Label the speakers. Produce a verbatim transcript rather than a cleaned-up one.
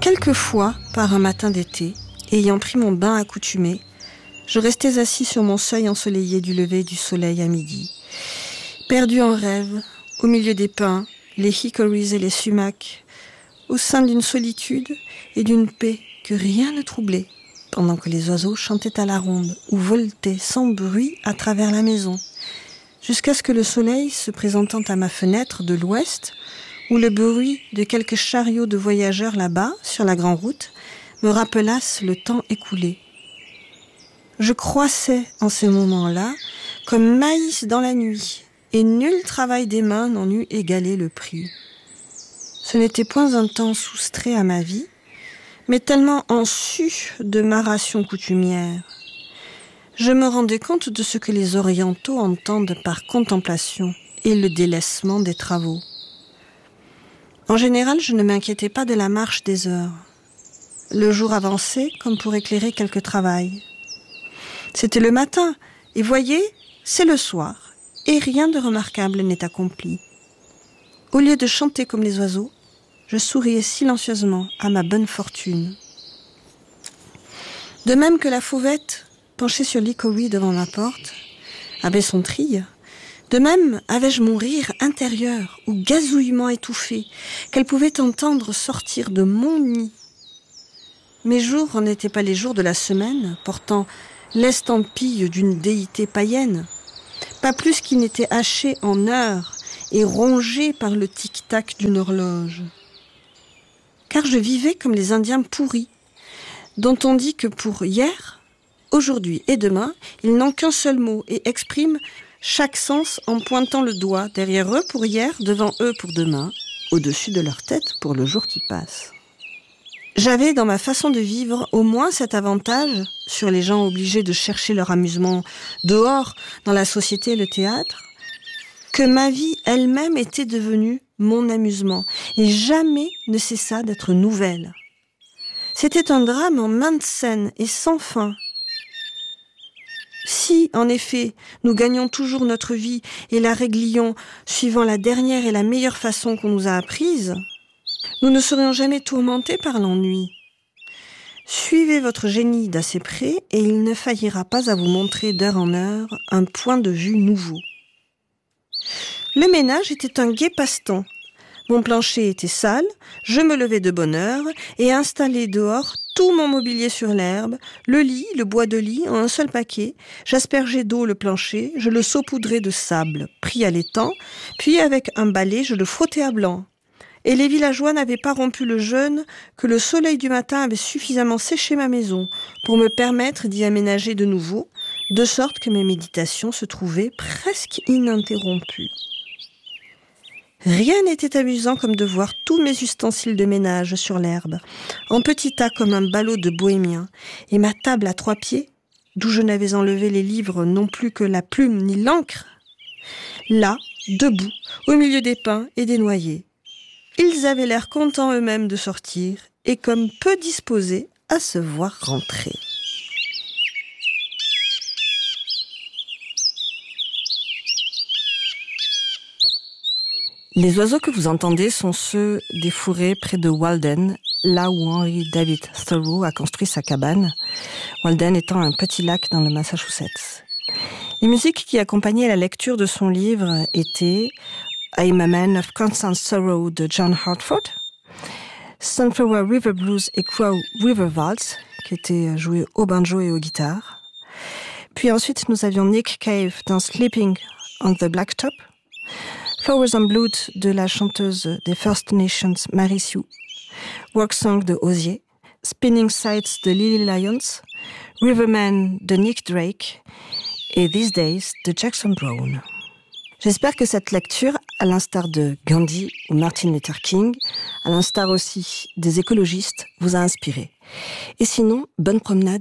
Speaker 1: Quelquefois, par un matin d'été, ayant pris mon bain accoutumé, je restais assis sur mon seuil ensoleillé du lever du soleil à midi, perdu en rêve, au milieu des pins, les hickories et les sumacs, au sein d'une solitude et d'une paix que rien ne troublait, pendant que les oiseaux chantaient à la ronde ou voletaient sans bruit à travers la maison, jusqu'à ce que le soleil, se présentant à ma fenêtre de l'ouest, ou le bruit de quelques chariots de voyageurs là-bas, sur la grande route, me rappelassent le temps écoulé. Je croissais en ces moments-là comme maïs dans la nuit, et nul travail des mains n'en eût égalé le prix. Ce n'était point un temps soustrait à ma vie, mais tellement en sus de ma ration coutumière. Je me rendais compte de ce que les orientaux entendent par contemplation et le délaissement des travaux. En général, je ne m'inquiétais pas de la marche des heures. Le jour avançait comme pour éclairer quelque travail. C'était le matin, et voyez, c'est le soir, et rien de remarquable n'est accompli. Au lieu de chanter comme les oiseaux, je souriais silencieusement à ma bonne fortune. De même que la fauvette, penchée sur l'hickory devant ma porte, avait son trille, de même avais-je mon rire intérieur ou gazouillement étouffé qu'elle pouvait entendre sortir de mon nid. Mes jours n'étaient pas les jours de la semaine, portant l'estampille d'une déité païenne, pas plus qu'ils n'étaient hachés en heures et rongés par le tic-tac d'une horloge. Car je vivais comme les Indiens pourris, dont on dit que pour hier, aujourd'hui et demain, ils n'ont qu'un seul mot et expriment chaque sens en pointant le doigt derrière eux pour hier, devant eux pour demain, au-dessus de leur tête pour le jour qui passe. J'avais dans ma façon de vivre au moins cet avantage sur les gens obligés de chercher leur amusement dehors, dans la société et le théâtre, que ma vie elle-même était devenue mon amusement et jamais ne cessa d'être nouvelle. C'était un drame en maintes scènes et sans fin. Si, en effet, nous gagnions toujours notre vie et la réglions suivant la dernière et la meilleure façon qu'on nous a apprise, nous ne serions jamais tourmentés par l'ennui. Suivez votre génie d'assez près et il ne faillira pas à vous montrer d'heure en heure un point de vue nouveau. Le ménage était un gai passe-temps. Mon plancher était sale, je me levais de bonne heure et installais dehors tout mon mobilier sur l'herbe, le lit, le bois de lit en un seul paquet, j'aspergeais d'eau le plancher, je le saupoudrais de sable pris à l'étang, puis avec un balai je le frottais à blanc. Et les villageois n'avaient pas rompu le jeûne que le soleil du matin avait suffisamment séché ma maison pour me permettre d'y aménager de nouveau, de sorte que mes méditations se trouvaient presque ininterrompues. Rien n'était amusant comme de voir tous mes ustensiles de ménage sur l'herbe, en petits tas comme un ballot de bohémien, et ma table à trois pieds, d'où je n'avais enlevé les livres non plus que la plume ni l'encre, là, debout, au milieu des pins et des noyers. Ils avaient l'air contents eux-mêmes de sortir, et comme peu disposés à se voir rentrer. Les oiseaux que vous entendez sont ceux des fourrés près de Walden, là où Henry David Thoreau a construit sa cabane, Walden étant un petit lac dans le Massachusetts. Les musiques qui accompagnaient la lecture de son livre étaient I'm a Man of Constant Sorrow de John Hartford, Sunflower River Blues et Crow River Waltz, qui étaient joués au banjo et aux guitares. Puis ensuite, nous avions Nick Cave dans Sleeping on the Blacktop, Flowers on Blood de la chanteuse des First Nations Mary Sue, Work Song de Osier, Spinning Sights de Lily Lyons, Riverman de Nick Drake et These Days de Jackson Browne. J'espère que cette lecture, à l'instar de Gandhi ou Martin Luther King, à l'instar aussi des écologistes, vous a inspiré. Et sinon, bonne promenade